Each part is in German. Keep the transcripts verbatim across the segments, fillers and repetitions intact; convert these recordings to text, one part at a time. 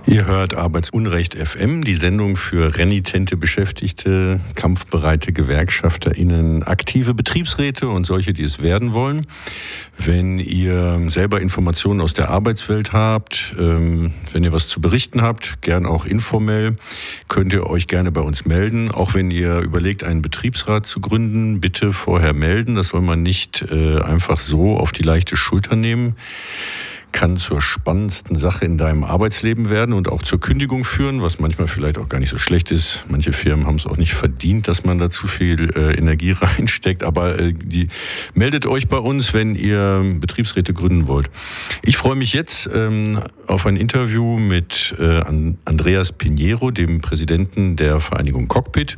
Ihr hört Arbeitsunrecht F M, die Sendung für renitente Beschäftigte, kampfbereite GewerkschafterInnen, aktive Betriebsräte und solche, die es werden wollen. Wenn ihr selber Informationen aus der Arbeitswelt habt, ähm, wenn ihr was zu berichten habt, gern auch informell, könnt ihr euch gerne bei uns melden. Auch wenn ihr überlegt, einen Betriebsrat zu gründen, bitte vorher melden. Das soll man nicht äh, einfach so auf die leichte Schulter nehmen. Kann zur spannendsten Sache in deinem Arbeitsleben werden und auch zur Kündigung führen, was manchmal vielleicht auch gar nicht so schlecht ist. Manche Firmen haben es auch nicht verdient, dass man da zu viel äh, Energie reinsteckt. Aber äh, die, meldet euch bei uns, wenn ihr Betriebsräte gründen wollt. Ich freue mich jetzt ähm, auf ein Interview mit äh, Andreas Pinheiro, dem Präsidenten der Vereinigung Cockpit.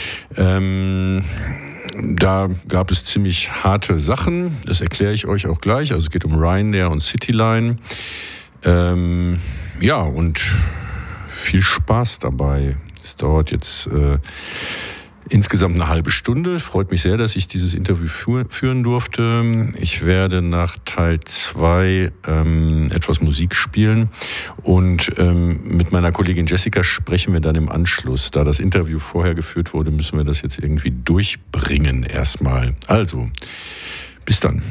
Ähm, Da gab es ziemlich harte Sachen, das erkläre ich euch auch gleich. Also es geht um Ryanair und Cityline. Ähm, ja, und viel Spaß dabei. Es dauert jetzt äh, insgesamt eine halbe Stunde. Freut mich sehr, dass ich dieses Interview führ- führen durfte. Ich werde nach Teil zwei ähm, etwas Musik spielen und ähm, mit meiner Kollegin Jessica sprechen wir dann im Anschluss. Da das Interview vorher geführt wurde, müssen wir das jetzt irgendwie durchbringen erstmal. Also, bis dann.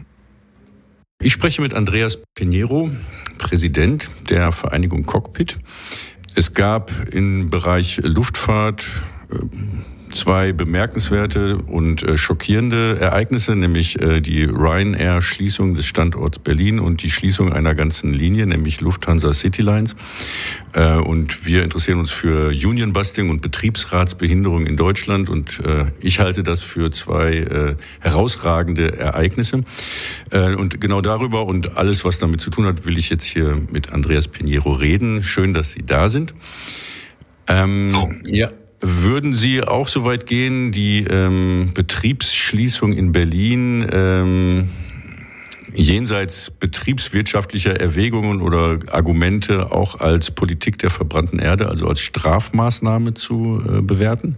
Ich spreche mit Andreas Pinheiro, Präsident der Vereinigung Cockpit. Es gab im Bereich Luftfahrt äh, zwei bemerkenswerte und äh, schockierende Ereignisse, nämlich äh, die Ryanair-Schließung des Standorts Berlin und die Schließung einer ganzen Linie, nämlich Lufthansa Citylines. Äh, und wir interessieren uns für Union-Busting und Betriebsratsbehinderung in Deutschland und äh, ich halte das für zwei äh, herausragende Ereignisse. Äh, und genau darüber und alles, was damit zu tun hat, will ich jetzt hier mit Andreas Pinheiro reden. Schön, dass Sie da sind. Ähm, oh. Ja. Würden Sie auch so weit gehen, die ähm, Betriebsschließung in Berlin ähm, jenseits betriebswirtschaftlicher Erwägungen oder Argumente auch als Politik der verbrannten Erde, also als Strafmaßnahme zu äh, bewerten?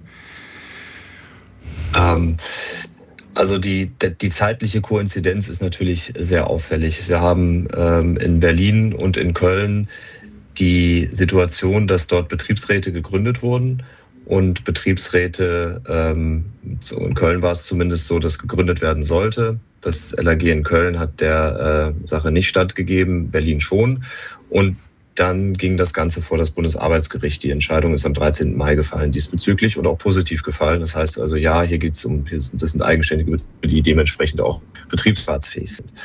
Ähm, also die, die zeitliche Koinzidenz ist natürlich sehr auffällig. Wir haben ähm, in Berlin und in Köln die Situation, dass dort Betriebsräte gegründet wurden. Und Betriebsräte, ähm, so in Köln war es zumindest so, dass gegründet werden sollte. Das L A G in Köln hat der äh, Sache nicht stattgegeben, Berlin schon. Und dann ging das Ganze vor das Bundesarbeitsgericht. Die Entscheidung ist am dreizehnten Mai gefallen diesbezüglich und auch positiv gefallen. Das heißt also, ja, hier geht es um, das sind eigenständige Betriebe, die dementsprechend auch betriebsratsfähig sind.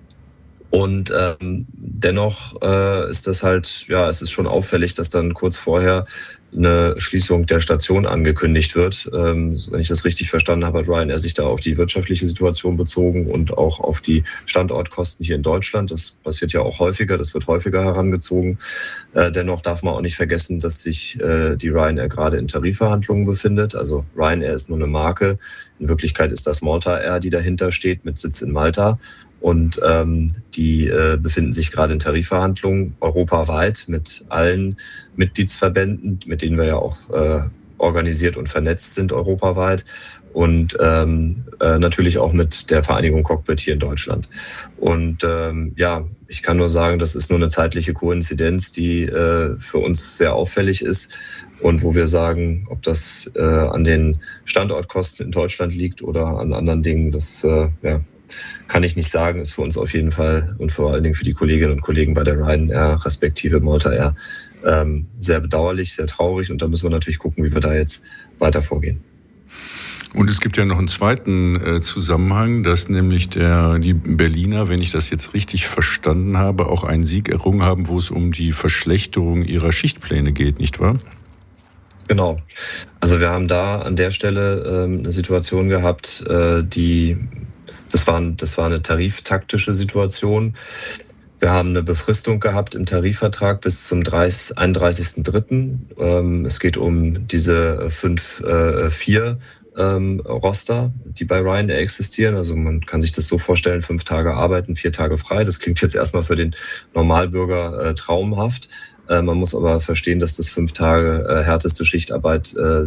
Und ähm, dennoch äh, ist das halt, ja, es ist schon auffällig, dass dann kurz vorher eine Schließung der Station angekündigt wird. Ähm, wenn ich das richtig verstanden habe, hat Ryanair sich da auf die wirtschaftliche Situation bezogen und auch auf die Standortkosten hier in Deutschland. Das passiert ja auch häufiger, das wird häufiger herangezogen. Äh, dennoch darf man auch nicht vergessen, dass sich äh, die Ryanair gerade in Tarifverhandlungen befindet. Also Ryanair ist nur eine Marke. In Wirklichkeit ist das Malta Air, die dahinter steht, mit Sitz in Malta. Und ähm, die äh, befinden sich gerade in Tarifverhandlungen europaweit mit allen Mitgliedsverbänden, mit denen wir ja auch äh, organisiert und vernetzt sind europaweit. Und ähm, äh, natürlich auch mit der Vereinigung Cockpit hier in Deutschland. Und ähm, ja, ich kann nur sagen, das ist nur eine zeitliche Koinzidenz, die äh, für uns sehr auffällig ist. Und wo wir sagen, ob das äh, an den Standortkosten in Deutschland liegt oder an anderen Dingen, das äh, ja, kann ich nicht sagen, ist für uns auf jeden Fall und vor allen Dingen für die Kolleginnen und Kollegen bei der Ryanair respektive Malta Air ähm, sehr bedauerlich, sehr traurig. Und da müssen wir natürlich gucken, wie wir da jetzt weiter vorgehen. Und es gibt ja noch einen zweiten äh, Zusammenhang, dass nämlich der, die Berliner, wenn ich das jetzt richtig verstanden habe, auch einen Sieg errungen haben, wo es um die Verschlechterung ihrer Schichtpläne geht, nicht wahr? Genau. Also wir haben da an der Stelle ähm, eine Situation gehabt, äh, die Das war, das war eine tariftaktische Situation. Wir haben eine Befristung gehabt im Tarifvertrag bis zum einunddreißigsten dritten Ähm, es geht um diese fünf vier ähm, Roster, die bei Ryanair existieren. Also man kann sich das so vorstellen, fünf Tage arbeiten, vier Tage frei. Das klingt jetzt erstmal für den Normalbürger äh, traumhaft. Äh, man muss aber verstehen, dass das fünf Tage äh, härteste Schichtarbeit äh,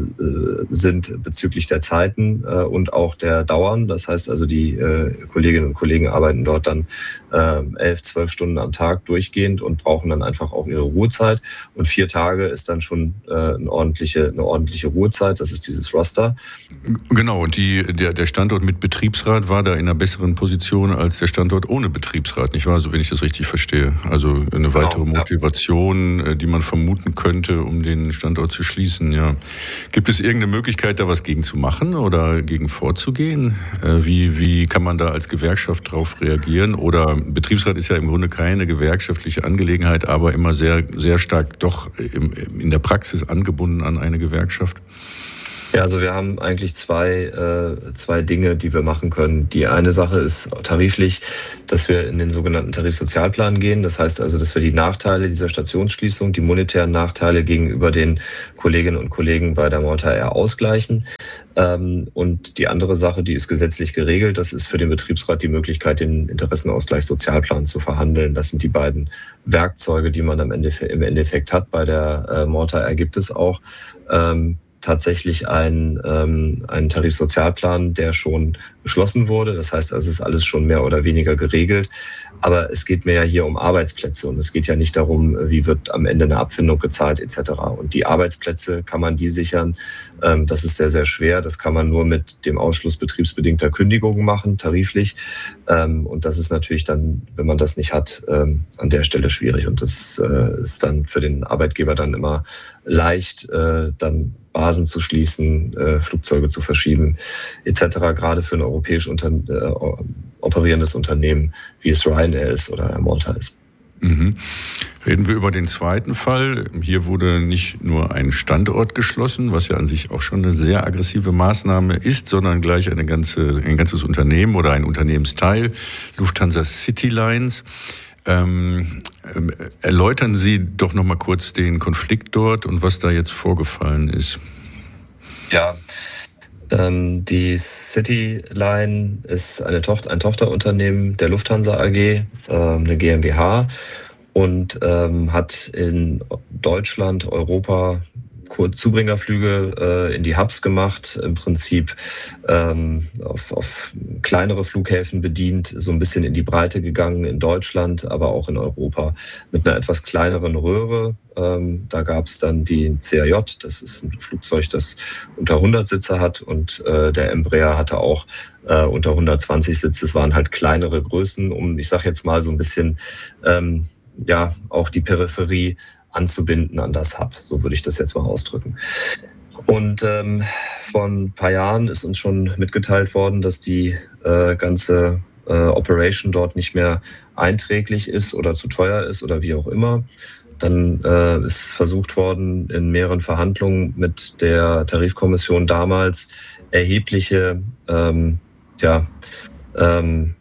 sind bezüglich der Zeiten äh, und auch der Dauern. Das heißt also, die äh, Kolleginnen und Kollegen arbeiten dort dann äh, elf, zwölf Stunden am Tag durchgehend und brauchen dann einfach auch ihre Ruhezeit. Und vier Tage ist dann schon äh, eine ordentliche, eine ordentliche Ruhezeit. Das ist dieses Roster. Genau, und die, der, der Standort mit Betriebsrat war da in einer besseren Position als der Standort ohne Betriebsrat, nicht wahr? So, wenn ich das richtig verstehe. Also eine weitere genau, Motivation, ja. die man vermuten könnte, um den Standort zu schließen. Ja. Gibt es irgendeine Möglichkeit, da was gegen zu machen oder gegen vorzugehen? Wie, wie kann man da als Gewerkschaft drauf reagieren? Oder Betriebsrat ist ja im Grunde keine gewerkschaftliche Angelegenheit, aber immer sehr, sehr stark doch in der Praxis angebunden an eine Gewerkschaft. Ja, also wir haben eigentlich zwei, äh, zwei Dinge, die wir machen können. Die eine Sache ist tariflich, dass wir in den sogenannten Tarifsozialplan gehen. Das heißt also, dass wir die Nachteile dieser Stationsschließung, die monetären Nachteile gegenüber den Kolleginnen und Kollegen bei der Malta Air ausgleichen. Ähm, und die andere Sache, die ist gesetzlich geregelt, das ist für den Betriebsrat die Möglichkeit, den Interessenausgleichssozialplan zu verhandeln. Das sind die beiden Werkzeuge, die man am Ende, im Endeffekt hat. Bei der äh, Malta Air gibt es auch ähm, tatsächlich ein, ähm, einen Tarifsozialplan, der schon beschlossen wurde. Das heißt, also es ist alles schon mehr oder weniger geregelt. Aber es geht mir ja hier um Arbeitsplätze und es geht ja nicht darum, wie wird am Ende eine Abfindung gezahlt et cetera. Und die Arbeitsplätze, kann man die sichern? Ähm, das ist sehr, sehr schwer. Das kann man nur mit dem Ausschluss betriebsbedingter Kündigungen machen, tariflich. Ähm, und das ist natürlich dann, wenn man das nicht hat, ähm, an der Stelle schwierig. Und das äh, ist dann für den Arbeitgeber dann immer leicht, äh, dann Basen zu schließen, äh, Flugzeuge zu verschieben et cetera. Gerade für ein europäisch unter, äh, operierendes Unternehmen, wie es Ryanair ist oder Air Malta ist. Mhm. Reden wir über den zweiten Fall. Hier wurde nicht nur ein Standort geschlossen, was ja an sich auch schon eine sehr aggressive Maßnahme ist, sondern gleich eine ganze, ein ganzes Unternehmen oder ein Unternehmensteil, Lufthansa Citylines. Ähm, äh, erläutern Sie doch noch mal kurz den Konflikt dort und was da jetzt vorgefallen ist. Ja, ähm, die Cityline ist eine Tochter, ein Tochterunternehmen der Lufthansa A G, äh, eine GmbH, und ähm, hat in Deutschland, Europa Zubringerflüge äh, in die Hubs gemacht, im Prinzip ähm, auf, auf kleinere Flughäfen bedient, so ein bisschen in die Breite gegangen in Deutschland, aber auch in Europa mit einer etwas kleineren Röhre. Ähm, da gab es dann die C A J, das ist ein Flugzeug, das unter hundert Sitze hat, und äh, der Embraer hatte auch äh, unter hundertzwanzig Sitze. Es waren halt kleinere Größen, um, ich sage jetzt mal so ein bisschen, ähm, ja, auch die Peripherie anzubinden an das Hub, so würde ich das jetzt mal ausdrücken. Und ähm, vor ein paar Jahren ist uns schon mitgeteilt worden, dass die äh, ganze äh, Operation dort nicht mehr einträglich ist oder zu teuer ist oder wie auch immer. Dann äh, ist versucht worden, in mehreren Verhandlungen mit der Tarifkommission damals erhebliche, ähm, ja, ähm,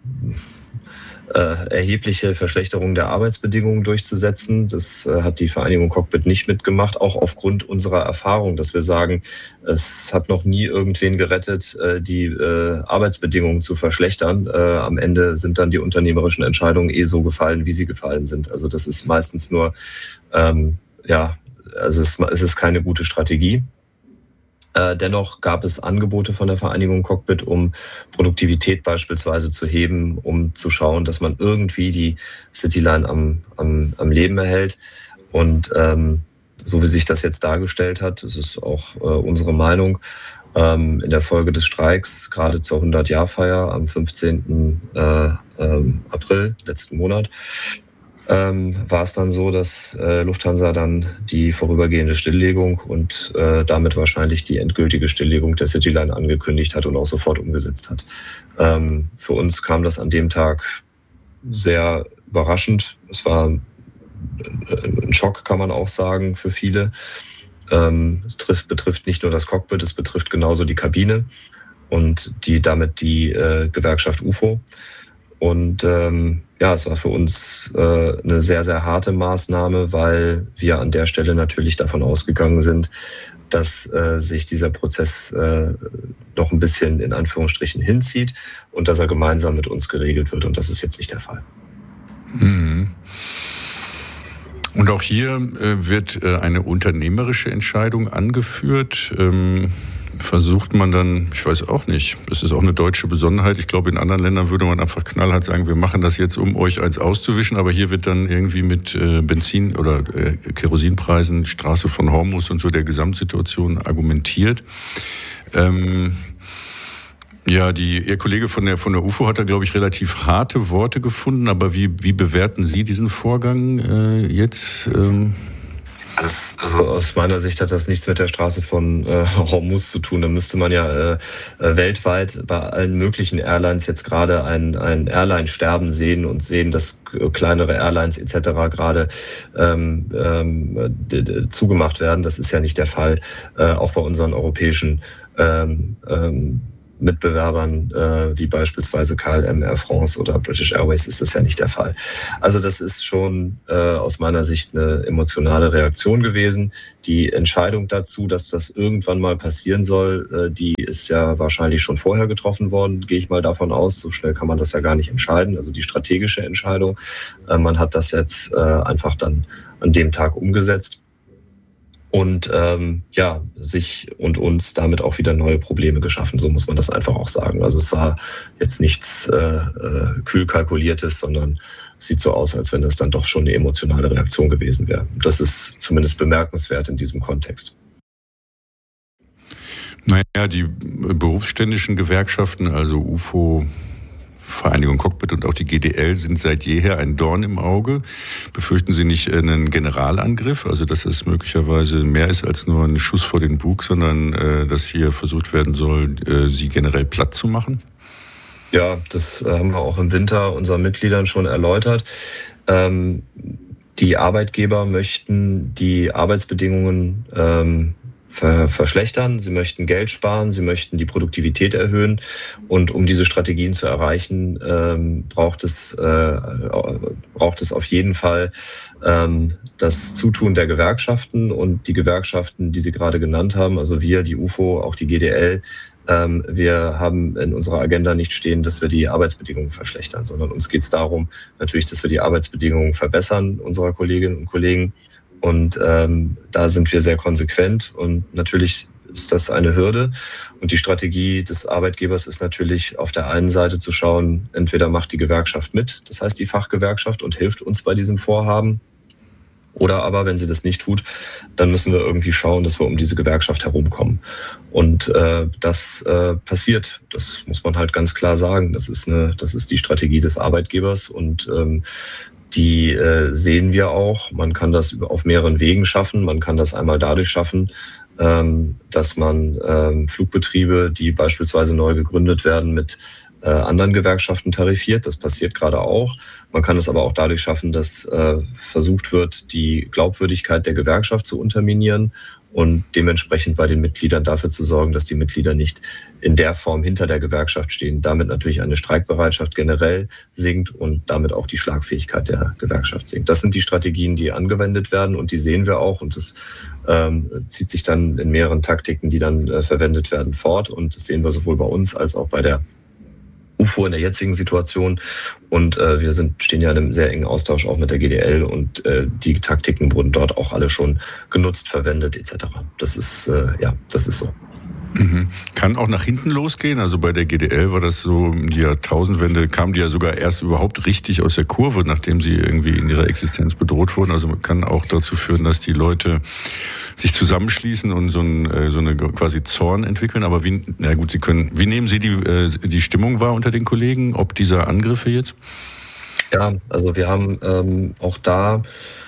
Äh, erhebliche Verschlechterung der Arbeitsbedingungen durchzusetzen. Das äh, hat die Vereinigung Cockpit nicht mitgemacht, auch aufgrund unserer Erfahrung, dass wir sagen, es hat noch nie irgendwen gerettet, äh, die äh, Arbeitsbedingungen zu verschlechtern. Äh, am Ende sind dann die unternehmerischen Entscheidungen eh so gefallen, wie sie gefallen sind. Also das ist meistens nur, ähm, ja, also es, es ist keine gute Strategie. Äh, dennoch gab es Angebote von der Vereinigung Cockpit, um Produktivität beispielsweise zu heben, um zu schauen, dass man irgendwie die Cityline am, am, am Leben erhält. Und ähm, so wie sich das jetzt dargestellt hat, das ist auch äh, unsere Meinung, ähm, in der Folge des Streiks, gerade zur hundert-Jahr-Feier am fünfzehnten Äh, ähm, April, letzten Monat, Ähm, war es dann so, dass äh, Lufthansa dann die vorübergehende Stilllegung und äh, damit wahrscheinlich die endgültige Stilllegung der Cityline angekündigt hat und auch sofort umgesetzt hat. Ähm, für uns kam das an dem Tag sehr überraschend. Es war ein, ein Schock, kann man auch sagen, für viele. Ähm, es trifft, betrifft nicht nur das Cockpit, es betrifft genauso die Kabine und die damit die äh, Gewerkschaft U F O. Und ähm, ja, es war für uns äh, eine sehr, sehr harte Maßnahme, weil wir an der Stelle natürlich davon ausgegangen sind, dass äh, sich dieser Prozess äh, noch ein bisschen in Anführungsstrichen hinzieht und dass er gemeinsam mit uns geregelt wird. Und das ist jetzt nicht der Fall. Mhm. Und auch hier äh, wird äh, eine unternehmerische Entscheidung angeführt. Ähm, versucht man dann, ich weiß auch nicht, das ist auch eine deutsche Besonderheit. Ich glaube, in anderen Ländern würde man einfach knallhart sagen, wir machen das jetzt, um euch eins auszuwischen. Aber hier wird dann irgendwie mit äh, Benzin- oder äh, Kerosinpreisen, Straße von Hormuz und so der Gesamtsituation argumentiert. Ähm, Ja, die, Ihr Kollege von der, von der U F O hat da, glaube ich, relativ harte Worte gefunden. Aber wie, wie bewerten Sie diesen Vorgang äh, jetzt? Ähm? Das, also aus meiner Sicht hat das nichts mit der Straße von äh, Hormuz zu tun. Da müsste man ja äh, weltweit bei allen möglichen Airlines jetzt gerade ein, ein Airline-Sterben sehen und sehen, dass kleinere Airlines et cetera gerade ähm, ähm, d- d- zugemacht werden. Das ist ja nicht der Fall. Äh, auch bei unseren europäischen ähm, ähm, Mitbewerbern äh, wie beispielsweise K L M, Air France oder British Airways ist das ja nicht der Fall. Also das ist schon äh, aus meiner Sicht eine emotionale Reaktion gewesen. Die Entscheidung dazu, dass das irgendwann mal passieren soll, äh, die ist ja wahrscheinlich schon vorher getroffen worden, gehe ich mal davon aus. So schnell kann man das ja gar nicht entscheiden. Also die strategische Entscheidung. Äh, man hat das jetzt äh, einfach dann an dem Tag umgesetzt. Und ähm, ja, sich und uns damit auch wieder neue Probleme geschaffen, so muss man das einfach auch sagen. Also es war jetzt nichts äh, äh, kühl kalkuliertes, sondern es sieht so aus, als wenn das dann doch schon eine emotionale Reaktion gewesen wäre. Das ist zumindest bemerkenswert in diesem Kontext. Naja, die berufsständischen Gewerkschaften, also U F O, Vereinigung Cockpit und auch die G D L sind seit jeher ein Dorn im Auge. Befürchten Sie nicht einen Generalangriff, also dass es möglicherweise mehr ist als nur ein Schuss vor den Bug, sondern äh, dass hier versucht werden soll, äh, sie generell platt zu machen? Ja, das haben wir auch im Winter unseren Mitgliedern schon erläutert. Ähm, die Arbeitgeber möchten die Arbeitsbedingungen ähm, verschlechtern, sie möchten Geld sparen, sie möchten die Produktivität erhöhen und um diese Strategien zu erreichen, ähm, braucht es äh, braucht es auf jeden Fall ähm, das Zutun der Gewerkschaften und die Gewerkschaften, die Sie gerade genannt haben, also wir, die U F O, auch die G D L, ähm, wir haben in unserer Agenda nicht stehen, dass wir die Arbeitsbedingungen verschlechtern, sondern uns geht es darum, natürlich, dass wir die Arbeitsbedingungen verbessern unserer Kolleginnen und Kollegen. Und ähm, da sind wir sehr konsequent und natürlich ist das eine Hürde. Und die Strategie des Arbeitgebers ist natürlich auf der einen Seite zu schauen, entweder macht die Gewerkschaft mit, das heißt die Fachgewerkschaft und hilft uns bei diesem Vorhaben. Oder aber, wenn sie das nicht tut, dann müssen wir irgendwie schauen, dass wir um diese Gewerkschaft herumkommen. Und äh, das äh, passiert. Das muss man halt ganz klar sagen. Das ist eine, das ist die Strategie des Arbeitgebers und ähm, die äh, sehen wir auch. Man kann das auf mehreren Wegen schaffen. Man kann das einmal dadurch schaffen, ähm, dass man ähm, Flugbetriebe, die beispielsweise neu gegründet werden, mit äh, anderen Gewerkschaften tarifiert. Das passiert gerade auch. Man kann es aber auch dadurch schaffen, dass äh, versucht wird, die Glaubwürdigkeit der Gewerkschaft zu unterminieren und dementsprechend bei den Mitgliedern dafür zu sorgen, dass die Mitglieder nicht in der Form hinter der Gewerkschaft stehen. Damit natürlich eine Streikbereitschaft generell sinkt und damit auch die Schlagfähigkeit der Gewerkschaft sinkt. Das sind die Strategien, die angewendet werden und die sehen wir auch und das ähm, zieht sich dann in mehreren Taktiken, die dann äh, verwendet werden, fort und das sehen wir sowohl bei uns als auch bei der U F O in der jetzigen Situation und äh, wir sind, stehen ja in einem sehr engen Austausch auch mit der G D L und äh, die Taktiken wurden dort auch alle schon genutzt, verwendet et cetera. Das ist, äh, ja, das ist so. Mhm. Kann auch nach hinten losgehen. Also bei der G D L war das so, um die Jahrtausendwende kamen die ja sogar erst überhaupt richtig aus der Kurve, nachdem sie irgendwie in ihrer Existenz bedroht wurden. Also man kann auch dazu führen, dass die Leute sich zusammenschließen und so, ein, so eine quasi Zorn entwickeln. Aber wie, na gut, Sie können, wie nehmen Sie die, die Stimmung wahr unter den Kollegen, ob dieser Angriffe jetzt? Ja, also wir haben ähm, auch da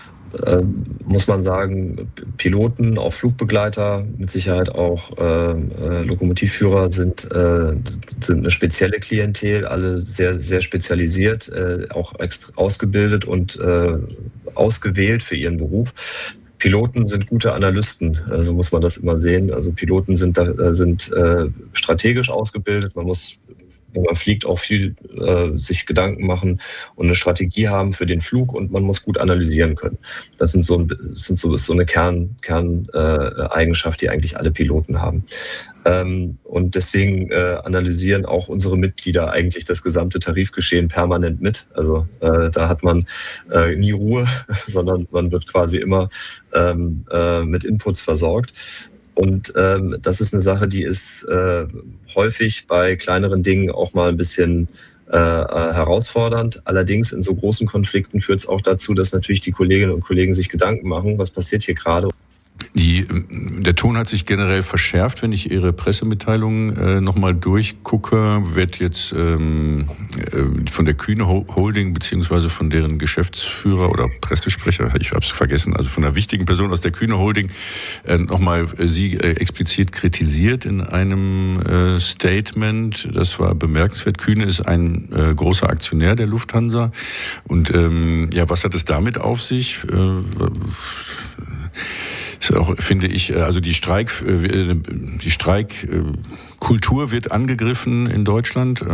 Ähm, muss man sagen, Piloten, auch Flugbegleiter, mit Sicherheit auch äh, äh, Lokomotivführer sind, äh, sind eine spezielle Klientel, alle sehr, sehr spezialisiert, äh, auch extra ausgebildet und äh, ausgewählt für ihren Beruf. Piloten sind gute Analysten, also muss man das immer sehen. Also Piloten sind, da, sind äh, strategisch ausgebildet, man muss wenn man fliegt, auch viel äh, sich Gedanken machen und eine Strategie haben für den Flug und man muss gut analysieren können. Das sind so, ein, sind so, ist so eine Kern, Kern äh, Eigenschaft, die eigentlich alle Piloten haben. Ähm, und deswegen äh, analysieren auch unsere Mitglieder eigentlich das gesamte Tarifgeschehen permanent mit. Also äh, da hat man äh, nie Ruhe, sondern man wird quasi immer ähm, äh, mit Inputs versorgt. Und ähm, das ist eine Sache, die ist äh, häufig bei kleineren Dingen auch mal ein bisschen äh, herausfordernd. Allerdings in so großen Konflikten führt es auch dazu, dass natürlich die Kolleginnen und Kollegen sich Gedanken machen, was passiert hier gerade. Die, der Ton hat sich generell verschärft, wenn ich Ihre Pressemitteilungen äh, nochmal durchgucke, wird jetzt ähm, äh, von der Kühne Holding beziehungsweise von deren Geschäftsführer oder Pressesprecher, ich habe es vergessen, also von einer wichtigen Person aus der Kühne Holding äh, nochmal äh, Sie äh, explizit kritisiert in einem äh, Statement. Das war bemerkenswert. Kühne ist ein äh, großer Aktionär der Lufthansa und ähm, ja, was hat es damit auf sich? Äh, Ist auch, finde ich, also die Streik, die Streikkultur wird angegriffen in Deutschland.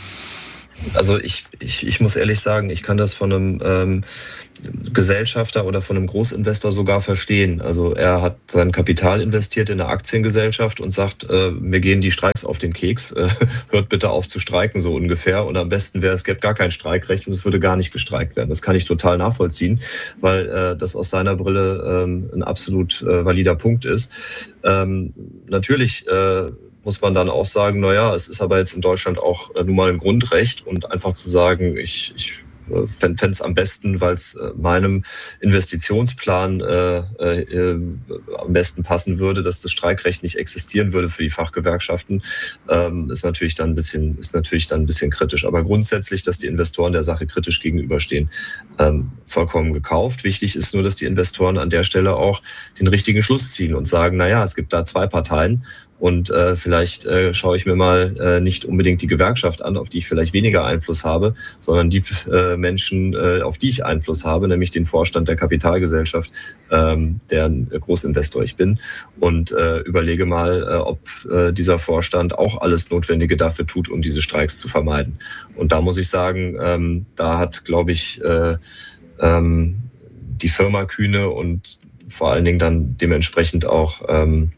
Also ich, ich, ich muss ehrlich sagen, ich kann das von einem ähm, Gesellschafter oder von einem Großinvestor sogar verstehen. Also er hat sein Kapital investiert in eine Aktiengesellschaft und sagt, äh, mir gehen die Streiks auf den Keks, äh, hört bitte auf zu streiken, so ungefähr. Und am besten wäre, es gäbe gar kein Streikrecht und es würde gar nicht gestreikt werden. Das kann ich total nachvollziehen, weil äh, das aus seiner Brille ähm, ein absolut äh, valider Punkt ist. Ähm, natürlich äh, muss man dann auch sagen, naja, es ist aber jetzt in Deutschland auch äh, nun mal ein Grundrecht und einfach zu sagen, ich, ich fände es am besten, weil es äh, meinem Investitionsplan äh, äh, am besten passen würde, dass das Streikrecht nicht existieren würde für die Fachgewerkschaften, ähm, ist natürlich dann ein bisschen, ist natürlich dann ein bisschen kritisch. Aber grundsätzlich, dass die Investoren der Sache kritisch gegenüberstehen, ähm, vollkommen gekauft. Wichtig ist nur, dass die Investoren an der Stelle auch den richtigen Schluss ziehen und sagen, naja, es gibt da zwei Parteien. Und äh, vielleicht äh, schaue ich mir mal äh, nicht unbedingt die Gewerkschaft an, auf die ich vielleicht weniger Einfluss habe, sondern die äh, Menschen, äh, auf die ich Einfluss habe, nämlich den Vorstand der Kapitalgesellschaft, ähm, deren Großinvestor ich bin. Und äh, überlege mal, äh, ob äh, dieser Vorstand auch alles Notwendige dafür tut, um diese Streiks zu vermeiden. Und da muss ich sagen, ähm, da hat, glaube ich, äh, ähm, die Firma Kühne und vor allen Dingen dann dementsprechend auch ähm,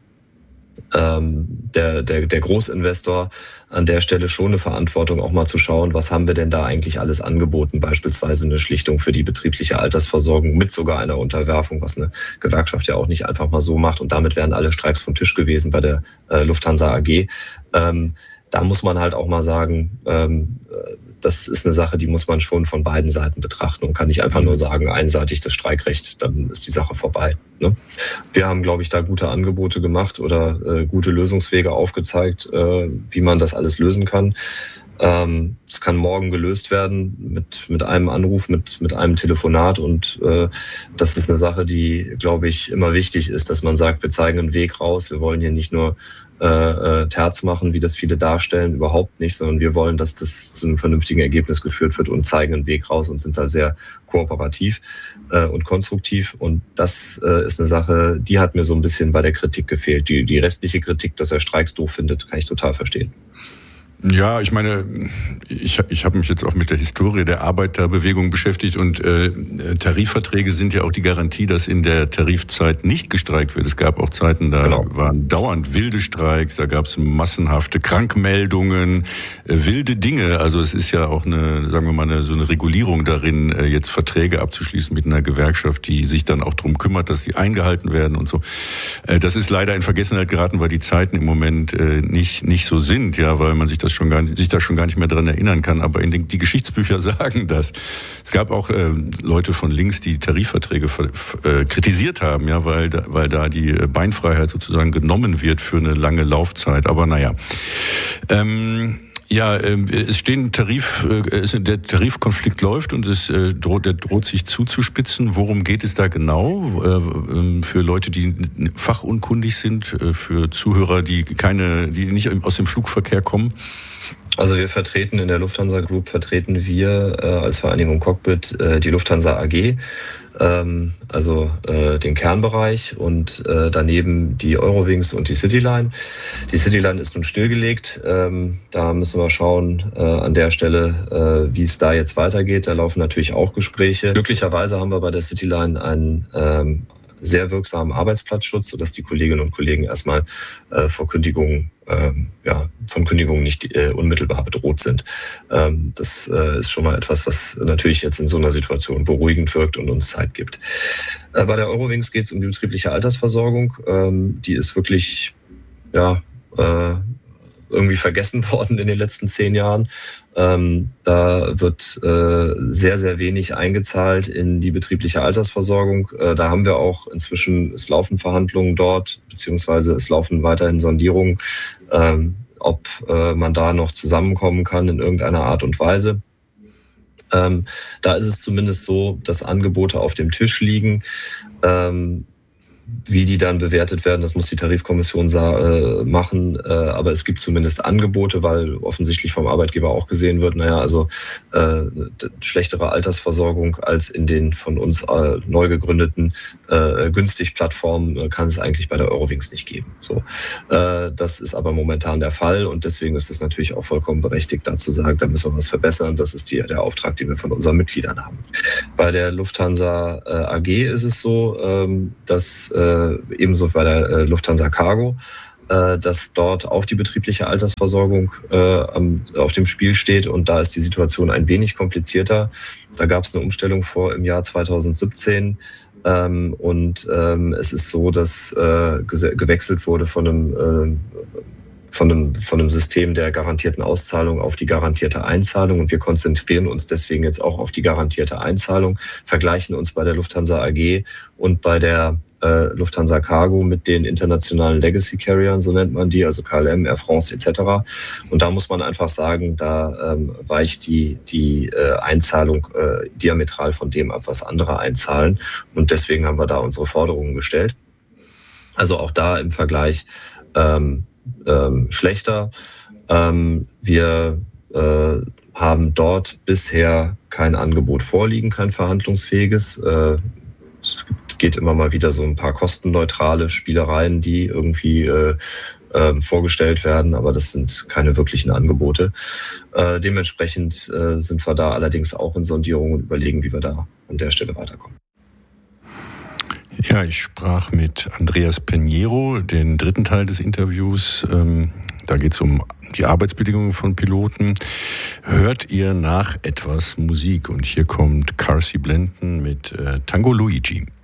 Ähm, der, der, der Großinvestor an der Stelle schon eine Verantwortung, auch mal zu schauen, was haben wir denn da eigentlich alles angeboten, beispielsweise eine Schlichtung für die betriebliche Altersversorgung mit sogar einer Unterwerfung, was eine Gewerkschaft ja auch nicht einfach mal so macht und damit wären alle Streiks vom Tisch gewesen bei der äh, Lufthansa A G. Ähm, da muss man halt auch mal sagen, ähm, das ist eine Sache, die muss man schon von beiden Seiten betrachten und kann nicht einfach nur sagen, einseitig das Streikrecht, dann ist die Sache vorbei. Ne? Wir haben, glaube ich, da gute Angebote gemacht oder äh, gute Lösungswege aufgezeigt, äh, wie man das alles lösen kann. Ähm, es kann morgen gelöst werden mit, mit einem Anruf, mit, mit einem Telefonat und äh, das ist eine Sache, die, glaube ich, immer wichtig ist, dass man sagt, wir zeigen einen Weg raus, wir wollen hier nicht nur äh, Terz machen, wie das viele darstellen, überhaupt nicht, sondern wir wollen, dass das zu einem vernünftigen Ergebnis geführt wird und zeigen einen Weg raus und sind da sehr kooperativ äh, und konstruktiv. Und das äh, ist eine Sache, die hat mir so ein bisschen bei der Kritik gefehlt. Die, die restliche Kritik, dass er Streiks doof findet, kann ich total verstehen. Ja, ich meine, ich, ich habe mich jetzt auch mit der Historie der Arbeiterbewegung beschäftigt und äh, Tarifverträge sind ja auch die Garantie, dass in der Tarifzeit nicht gestreikt wird. Es gab auch Zeiten, da genau. waren dauernd wilde Streiks, da gab es massenhafte Krankmeldungen, äh, wilde Dinge. Also es ist ja auch eine, sagen wir mal, eine, so eine Regulierung darin, äh, jetzt Verträge abzuschließen mit einer Gewerkschaft, die sich dann auch darum kümmert, dass die eingehalten werden und so. Äh, das ist leider in Vergessenheit geraten, weil die Zeiten im Moment äh, nicht nicht so sind, ja, weil man sich das schon gar nicht, sich da schon gar nicht mehr dran erinnern kann, aber in den, die Geschichtsbücher sagen das. Es gab auch äh, Leute von links, die Tarifverträge äh, kritisiert haben, ja, weil da, weil da die Beinfreiheit sozusagen genommen wird für eine lange Laufzeit. Aber naja. Ähm, Ja, es stehen Tarif, der Tarifkonflikt läuft und es droht, der droht sich zuzuspitzen. Worum geht es da genau? Für Leute, die fachunkundig sind, für Zuhörer, die keine, die nicht aus dem Flugverkehr kommen? Also wir vertreten in der Lufthansa Group, vertreten wir äh, als Vereinigung Cockpit äh, die Lufthansa A G. ähm, also äh, den Kernbereich und äh, daneben die Eurowings und die Cityline. Die Cityline ist nun stillgelegt. Ähm, da müssen wir schauen äh, an der Stelle, äh, wie es da jetzt weitergeht. Da laufen natürlich auch Gespräche. Glücklicherweise haben wir bei der Cityline einen ähm, sehr wirksamen Arbeitsplatzschutz, sodass die Kolleginnen und Kollegen erstmal äh, vor Kündigungen, ähm, ja, von Kündigungen nicht äh, unmittelbar bedroht sind. Ähm, das äh, ist schon mal etwas, was natürlich jetzt in so einer Situation beruhigend wirkt und uns Zeit gibt. Äh, bei der Eurowings geht es um die betriebliche Altersversorgung. Ähm, die ist wirklich, ja, äh, irgendwie vergessen worden in den letzten zehn Jahren. Ähm, da wird äh, sehr, sehr wenig eingezahlt in die betriebliche Altersversorgung. Äh, da haben wir auch inzwischen, es laufen Verhandlungen dort, beziehungsweise es laufen weiterhin Sondierungen, ähm, ob äh, man da noch zusammenkommen kann in irgendeiner Art und Weise. Ähm, da ist es zumindest so, dass Angebote auf dem Tisch liegen. Ähm, Wie die dann bewertet werden, das muss die Tarifkommission äh, machen. Äh, aber es gibt zumindest Angebote, weil offensichtlich vom Arbeitgeber auch gesehen wird, naja, also äh, schlechtere Altersversorgung als in den von uns äh, neu gegründeten äh, günstig Plattformen äh, kann es eigentlich bei der Eurowings nicht geben. So, äh, das ist aber momentan der Fall und deswegen ist es natürlich auch vollkommen berechtigt, da zu sagen, da müssen wir was verbessern. Das ist die, der Auftrag, den wir von unseren Mitgliedern haben. Bei der Lufthansa äh, A G ist es so, ähm, dass Äh, ebenso bei der äh, Lufthansa Cargo, äh, dass dort auch die betriebliche Altersversorgung äh, am, auf dem Spiel steht und da ist die Situation ein wenig komplizierter. Da gab es eine Umstellung vor im Jahr zweitausendsiebzehn ähm, und ähm, es ist so, dass äh, ge- gewechselt wurde von einem äh, Von einem, von einem System der garantierten Auszahlung auf die garantierte Einzahlung und wir konzentrieren uns deswegen jetzt auch auf die garantierte Einzahlung, vergleichen uns bei der Lufthansa A G und bei der äh, Lufthansa Cargo mit den internationalen Legacy Carriern, so nennt man die, also K L M, Air France et cetera. Und da muss man einfach sagen, da ähm, weicht die, die äh, Einzahlung äh, diametral von dem ab, was andere einzahlen und deswegen haben wir da unsere Forderungen gestellt. Also auch da im Vergleich ähm, Ähm, schlechter. Ähm, wir äh, haben dort bisher kein Angebot vorliegen, kein verhandlungsfähiges. Äh, es geht immer mal wieder so ein paar kostenneutrale Spielereien, die irgendwie äh, äh, vorgestellt werden, aber das sind keine wirklichen Angebote. Äh, dementsprechend äh, sind wir da allerdings auch in Sondierungen und überlegen, wie wir da an der Stelle weiterkommen. Ja, ich sprach mit Andreas Peniero, den dritten Teil des Interviews. Ähm, da geht es um die Arbeitsbedingungen von Piloten. Hört ihr nach etwas Musik? Und hier kommt Carsey Blanton mit äh, Tango Luigi.